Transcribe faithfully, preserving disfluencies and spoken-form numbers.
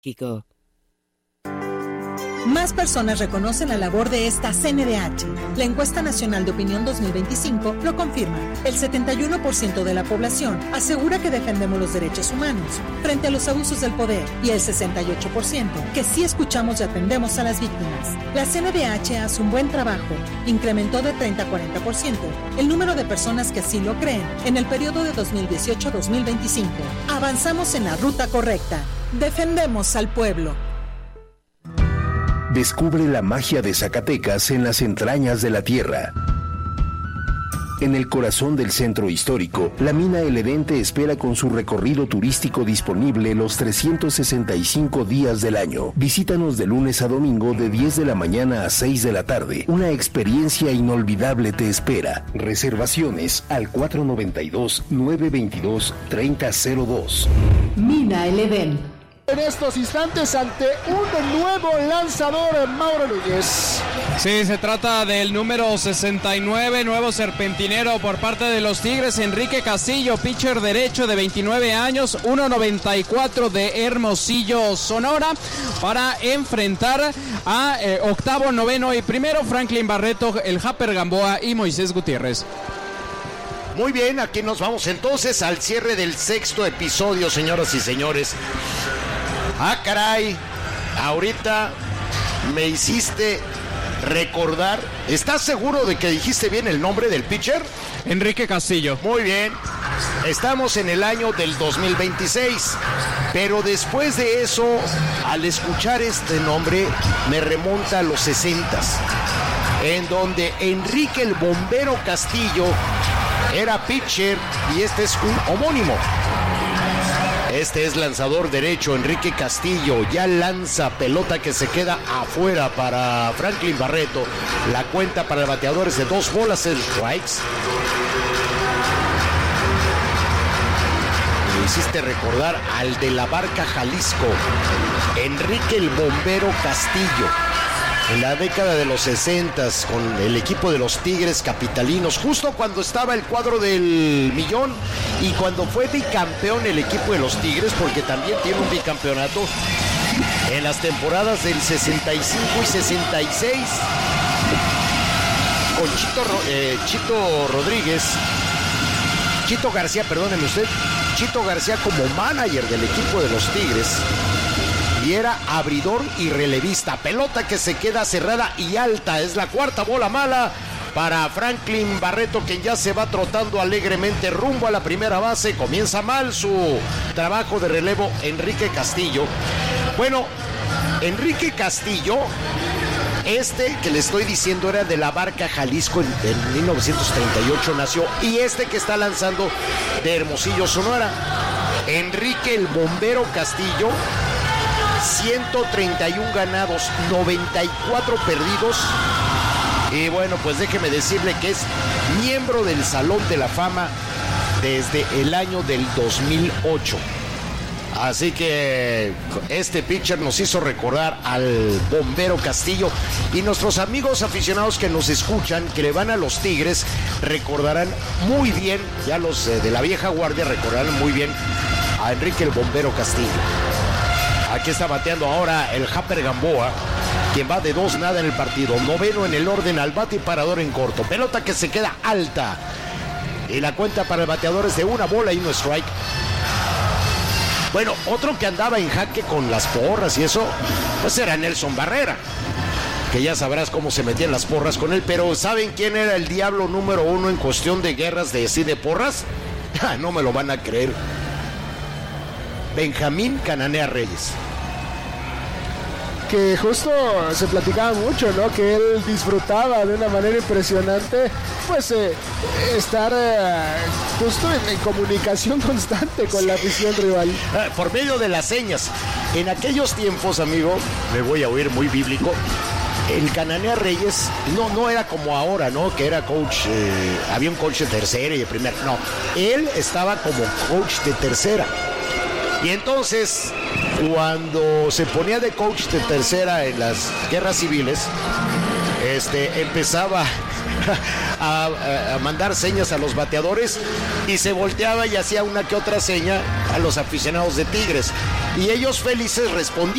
Kiko. Más personas reconocen la labor de esta C N D H. La encuesta nacional de opinión dos mil veinticinco lo confirma. El setenta y uno por ciento de la población asegura que defendemos los derechos humanos frente a los abusos del poder y el sesenta y ocho por ciento que sí escuchamos y atendemos a las víctimas. La C N D H hace un buen trabajo. Incrementó de treinta a cuarenta por ciento el número de personas que así lo creen en el periodo de dos mil dieciocho a dos mil veinticinco. Avanzamos en la ruta correcta. Defendemos al pueblo. Descubre la magia de Zacatecas en las entrañas de la tierra. En el corazón del centro histórico, la mina El Edén te espera con su recorrido turístico disponible los trescientos sesenta y cinco días del año. Visítanos de lunes a domingo de diez de la mañana a seis de la tarde. Una experiencia inolvidable te espera. Reservaciones al cuatro noventa y dos, nueve veintidós, treinta cero dos. Mina El Edén. En estos instantes ante un nuevo lanzador, Mauro Núñez. Sí, se trata del número sesenta y nueve, nuevo serpentinero por parte de los Tigres, Enrique Castillo, pitcher derecho de veintinueve años, uno noventa y cuatro de Hermosillo, Sonora, para enfrentar a eh, octavo, noveno y primero Franklin Barreto, el Japper Gamboa y Moisés Gutiérrez. Muy bien, aquí nos vamos entonces al cierre del sexto episodio, señoras y señores. Ah, caray, ahorita me hiciste recordar. ¿Estás seguro de que dijiste bien el nombre del pitcher? Enrique Castillo. Muy bien. Estamos en el año del dos mil veintiséis, pero después de eso, al escuchar este nombre, me remonta a los sesentas, en donde Enrique el Bombero Castillo era pitcher y este es un homónimo. Este es lanzador derecho, Enrique Castillo, ya lanza pelota que se queda afuera para Franklin Barreto. La cuenta para el bateador es de dos bolas en strikes. Me hiciste recordar al de la Barca, Jalisco, Enrique el Bombero Castillo. En la década de los sesentas, con el equipo de los Tigres capitalinos, justo cuando estaba el cuadro del millón y cuando fue bicampeón el equipo de los Tigres, porque también tiene un bicampeonato en las temporadas del sesenta y cinco y sesenta y seis, con Chito, eh, Chito Rodríguez, Chito García, perdóneme usted, Chito García como manager del equipo de los Tigres. Y era abridor y relevista. Pelota que se queda cerrada y alta. Es la cuarta bola mala para Franklin Barreto, quien ya se va trotando alegremente rumbo a la primera base. Comienza mal su trabajo de relevo Enrique Castillo. Bueno, Enrique Castillo, este que le estoy diciendo era de la Barca, Jalisco, en, en mil novecientos treinta y ocho nació. Y este que está lanzando de Hermosillo, Sonora, Enrique el Bombero Castillo, ciento treinta y uno ganados, noventa y cuatro perdidos. Y bueno, pues déjeme decirle que es miembro del Salón de la Fama desde el año del dos mil ocho. Así que este pitcher nos hizo recordar al Bombero Castillo. Y nuestros amigos aficionados que nos escuchan, que le van a los Tigres, recordarán muy bien, ya los eh, de la vieja guardia recordarán muy bien a Enrique el Bombero Castillo. Aquí está bateando ahora el Japper Gamboa, quien va de dos nada en el partido. Noveno en el orden al bate y parador en corto. Pelota que se queda alta. Y la cuenta para el bateador es de una bola y un strike. Bueno, otro que andaba en jaque con las porras y eso, pues era Nelson Barrera, que ya sabrás cómo se metían las porras con él. Pero ¿saben quién era el diablo número uno en cuestión de guerras de sí de porras? No me lo van a creer. Benjamín Cananea Reyes. Que justo se platicaba mucho, ¿no? Que él disfrutaba de una manera impresionante, pues eh, estar eh, justo en, en comunicación constante con la afición rival. Por medio de las señas. En aquellos tiempos, amigo, me voy a oír muy bíblico, el Cananea Reyes no, no era como ahora, ¿no? Que era coach, eh, había un coach de tercera y de primera. No, él estaba como coach de tercera. Y entonces, cuando se ponía de coach de tercera en las guerras civiles, este, empezaba a, a mandar señas a los bateadores y se volteaba y hacía una que otra seña a los aficionados de Tigres. Y ellos felices respondían.